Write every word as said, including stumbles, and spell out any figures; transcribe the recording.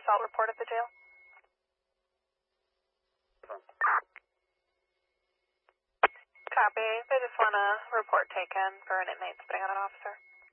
assault report at the jail. Copy. They just want a report taken for an inmate spitting on an officer.